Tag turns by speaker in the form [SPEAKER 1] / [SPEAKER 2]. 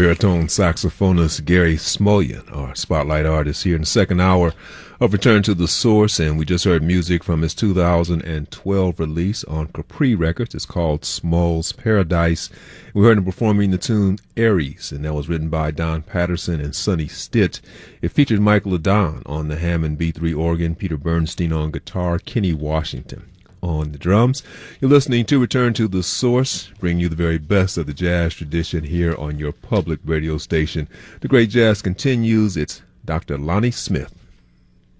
[SPEAKER 1] baritone saxophonist Gary Smulyan, our spotlight artist here in the second hour of Return to the Source, and we just heard music from his 2012 release on Capri Records. It's called Small's Paradise. We heard him performing the tune Aries, and that was written by Don Patterson and Sonny Stitt. It featured Michael Adon on the Hammond B3 organ, Peter Bernstein on guitar, Kenny Washington on the drums. You're listening to Return to the Source, bringing you the very best of the jazz tradition here on your public radio station. The great jazz continues. It's Dr. Lonnie Smith.